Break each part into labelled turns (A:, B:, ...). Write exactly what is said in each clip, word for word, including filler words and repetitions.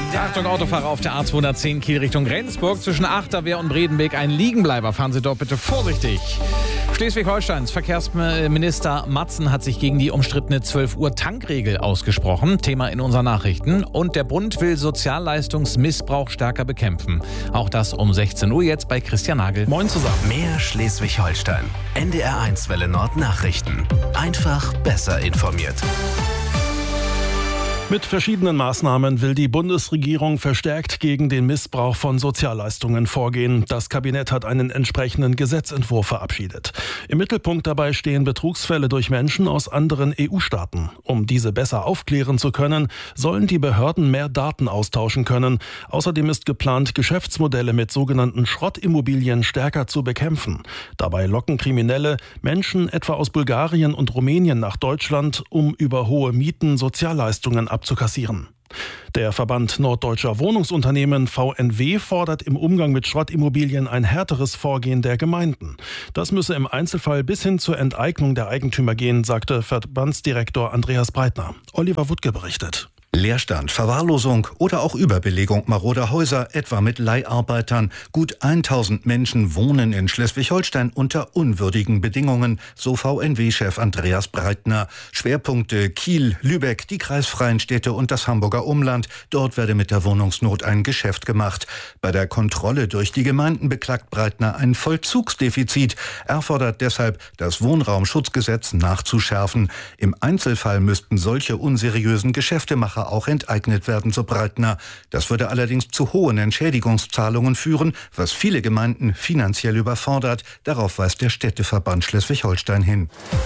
A: Achtung, Autofahrer auf der A zweihundertzehn Kiel Richtung Rendsburg. Zwischen Achterwehr und Bredenbeek ein Liegenbleiber. Fahren Sie dort bitte vorsichtig. Schleswig-Holsteins Verkehrsminister Matzen hat sich gegen die umstrittene zwölf Uhr Tankregel ausgesprochen. Thema in unseren Nachrichten. Und der Bund will Sozialleistungsmissbrauch stärker bekämpfen. Auch das um sechzehn Uhr jetzt bei Christian Nagel. Moin zusammen.
B: Mehr Schleswig-Holstein. N D R eins Welle Nord Nachrichten. Einfach besser informiert.
C: Mit verschiedenen Maßnahmen will die Bundesregierung verstärkt gegen den Missbrauch von Sozialleistungen vorgehen. Das Kabinett hat einen entsprechenden Gesetzentwurf verabschiedet. Im Mittelpunkt dabei stehen Betrugsfälle durch Menschen aus anderen E U-Staaten. Um diese besser aufklären zu können, sollen die Behörden mehr Daten austauschen können. Außerdem ist geplant, Geschäftsmodelle mit sogenannten Schrottimmobilien stärker zu bekämpfen. Dabei locken Kriminelle Menschen etwa aus Bulgarien und Rumänien nach Deutschland, um über hohe Mieten Sozialleistungen abzukassieren. abzukassieren. Der Verband Norddeutscher Wohnungsunternehmen V N W fordert im Umgang mit Schrottimmobilien ein härteres Vorgehen der Gemeinden. Das müsse im Einzelfall bis hin zur Enteignung der Eigentümer gehen, sagte Verbandsdirektor Andreas Breitner. Oliver Wuttke berichtet.
D: Leerstand, Verwahrlosung oder auch Überbelegung maroder Häuser, etwa mit Leiharbeitern. Gut tausend Menschen wohnen in Schleswig-Holstein unter unwürdigen Bedingungen, so V N W-Chef Andreas Breitner. Schwerpunkte Kiel, Lübeck, die kreisfreien Städte und das Hamburger Umland. Dort werde mit der Wohnungsnot ein Geschäft gemacht. Bei der Kontrolle durch die Gemeinden beklagt Breitner ein Vollzugsdefizit. Er fordert deshalb, das Wohnraumschutzgesetz nachzuschärfen. Im Einzelfall müssten solche unseriösen Geschäftemacher auch enteignet werden, so Breitner. Das würde allerdings zu hohen Entschädigungszahlungen führen, was viele Gemeinden finanziell überfordert. Darauf weist der Städteverband Schleswig-Holstein hin.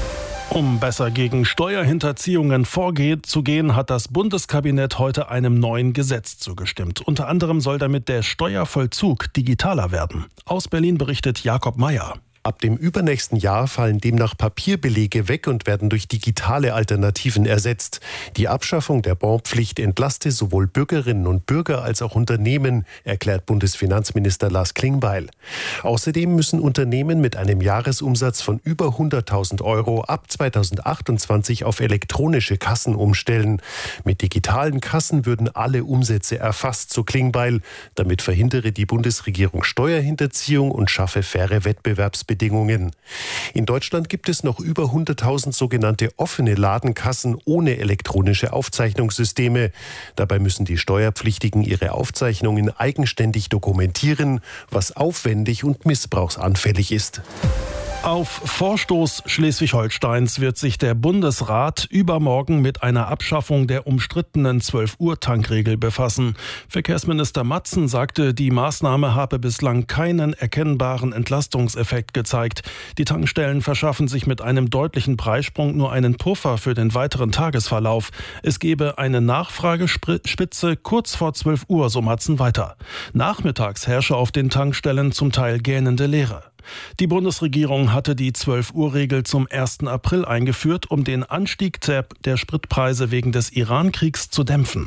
C: Um besser gegen Steuerhinterziehungen vorzugehen, hat das Bundeskabinett heute einem neuen Gesetz zugestimmt. Unter anderem soll damit der Steuervollzug digitaler werden. Aus Berlin berichtet Jakob Meyer.
E: Ab dem übernächsten Jahr fallen demnach Papierbelege weg und werden durch digitale Alternativen ersetzt. Die Abschaffung der Bonpflicht entlaste sowohl Bürgerinnen und Bürger als auch Unternehmen, erklärt Bundesfinanzminister Lars Klingbeil. Außerdem müssen Unternehmen mit einem Jahresumsatz von über hunderttausend Euro ab zweitausendachtundzwanzig auf elektronische Kassen umstellen. Mit digitalen Kassen würden alle Umsätze erfasst, so Klingbeil. Damit verhindere die Bundesregierung Steuerhinterziehung und schaffe faire Wettbewerbsbedingungen. Bedingungen. In Deutschland gibt es noch über hunderttausend sogenannte offene Ladenkassen ohne elektronische Aufzeichnungssysteme. Dabei müssen die Steuerpflichtigen ihre Aufzeichnungen eigenständig dokumentieren, was aufwendig und missbrauchsanfällig ist.
C: Auf Vorstoß Schleswig-Holsteins wird sich der Bundesrat übermorgen mit einer Abschaffung der umstrittenen zwölf Uhr Tankregel befassen. Verkehrsminister Matzen sagte, die Maßnahme habe bislang keinen erkennbaren Entlastungseffekt gezeigt. Die Tankstellen verschaffen sich mit einem deutlichen Preissprung nur einen Puffer für den weiteren Tagesverlauf. Es gebe eine Nachfragespitze kurz vor zwölf Uhr, so Matzen weiter. Nachmittags herrsche auf den Tankstellen zum Teil gähnende Leere. Die Bundesregierung hatte die zwölf Uhr Regel zum ersten April eingeführt, um den Anstieg der Spritpreise wegen des Iran-Kriegs zu dämpfen.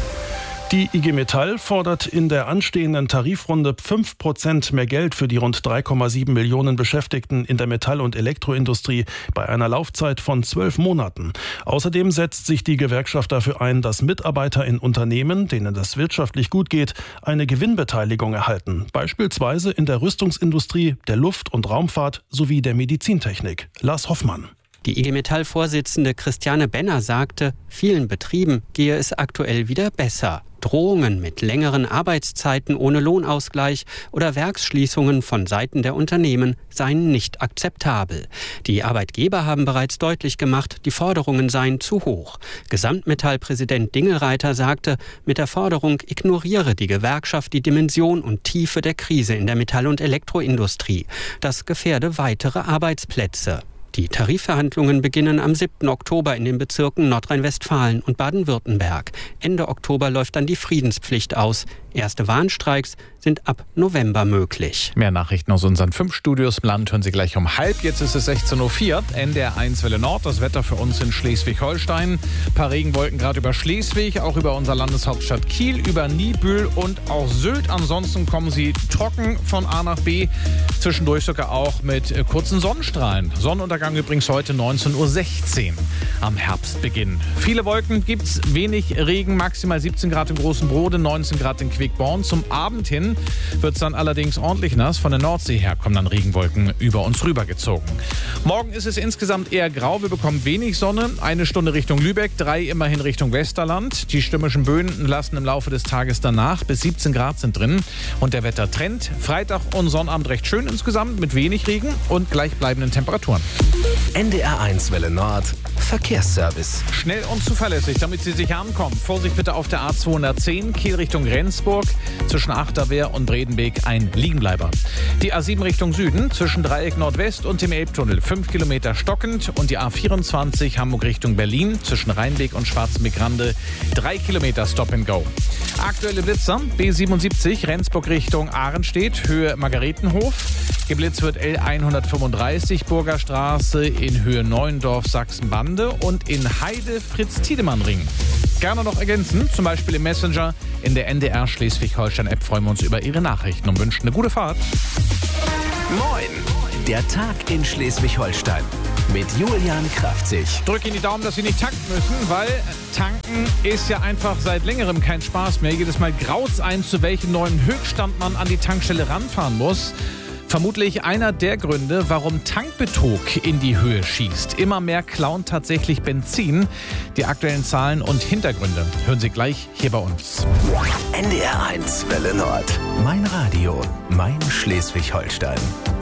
C: Die I G Metall fordert in der anstehenden Tarifrunde fünf Prozent mehr Geld für die rund drei Komma sieben Millionen Beschäftigten in der Metall- und Elektroindustrie bei einer Laufzeit von zwölf Monaten. Außerdem setzt sich die Gewerkschaft dafür ein, dass Mitarbeiter in Unternehmen, denen das wirtschaftlich gut geht, eine Gewinnbeteiligung erhalten. Beispielsweise in der Rüstungsindustrie, der Luft- und Raumfahrt sowie der Medizintechnik. Lars Hoffmann.
F: Die I G Metall-Vorsitzende Christiane Benner sagte, vielen Betrieben gehe es aktuell wieder besser. Drohungen mit längeren Arbeitszeiten ohne Lohnausgleich oder Werksschließungen von Seiten der Unternehmen seien nicht akzeptabel. Die Arbeitgeber haben bereits deutlich gemacht, die Forderungen seien zu hoch. Gesamtmetall-Präsident Dingelreiter sagte, mit der Forderung ignoriere die Gewerkschaft die Dimension und Tiefe der Krise in der Metall- und Elektroindustrie. Das gefährde weitere Arbeitsplätze. Die Tarifverhandlungen beginnen am siebten Oktober in den Bezirken Nordrhein-Westfalen und Baden-Württemberg. Ende Oktober läuft dann die Friedenspflicht aus. Erste Warnstreiks sind ab November möglich.
A: Mehr Nachrichten aus unseren fünf Studios im Land hören Sie gleich um halb. Jetzt ist es sechzehn Uhr vier, N D R eins Welle Nord. Das Wetter für uns in Schleswig-Holstein. Ein paar Regenwolken gerade über Schleswig, auch über unserer Landeshauptstadt Kiel, über Niebüll und auch Sylt. Ansonsten kommen Sie trocken von A nach B. Zwischendurch sogar auch mit kurzen Sonnenstrahlen. Sonnenuntergang übrigens heute neunzehn Uhr sechzehn am Herbstbeginn. Viele Wolken gibt's, wenig Regen, maximal siebzehn Grad im Großen Brode, neunzehn Grad in Quickborn. Zum Abend hin wird's dann allerdings ordentlich nass. Von der Nordsee her kommen dann Regenwolken über uns rübergezogen. Morgen ist es insgesamt eher grau. Wir bekommen wenig Sonne. Eine Stunde Richtung Lübeck, drei immerhin Richtung Westerland. Die stürmischen Böen lassen im Laufe des Tages danach. Bis siebzehn Grad sind drin. Und der Wettertrend. Freitag und Sonnabend recht schön insgesamt mit wenig Regen und gleichbleibenden Temperaturen.
B: N D R eins Welle Nord Verkehrsservice.
A: Schnell und zuverlässig, damit Sie sicher ankommen. Vorsicht bitte auf der A zweihundertzehn, Kiel Richtung Rendsburg. Zwischen Achterwehr und Bredenbeek ein Liegenbleiber. Die A sieben Richtung Süden, zwischen Dreieck Nordwest und dem Elbtunnel. fünf Kilometer stockend. Und die A vierundzwanzig Hamburg Richtung Berlin, zwischen Rheinbeek und Schwarzenbeck-Rande. drei Kilometer Stop and Go. Aktuelle Blitzer, B siebenundsiebzig, Rendsburg Richtung Ahrenstedt, Höhe Margaretenhof. Geblitzt wird L hundertfünfunddreißig, Burgerstraße in Höhe Neuendorf, Sachsen-Bande und in Heide Fritz-Tiedemann-Ring. Gerne noch ergänzen, zum Beispiel im Messenger. In der N D R Schleswig-Holstein-App freuen wir uns über Ihre Nachrichten und wünschen eine gute Fahrt.
B: Moin, der Tag in Schleswig-Holstein mit Julian Kraftzig.
A: Drück Ihnen die Daumen, dass Sie nicht tanken müssen, weil tanken ist ja einfach seit längerem kein Spaß mehr. Jedes Mal graut's ein, zu welchem neuen Höchststand man an die Tankstelle ranfahren muss. Vermutlich einer der Gründe, warum Tankbetrug in die Höhe schießt. Immer mehr klauen tatsächlich Benzin. Die aktuellen Zahlen und Hintergründe hören Sie gleich hier bei uns.
B: N D R eins Welle Nord. Mein Radio, mein Schleswig-Holstein.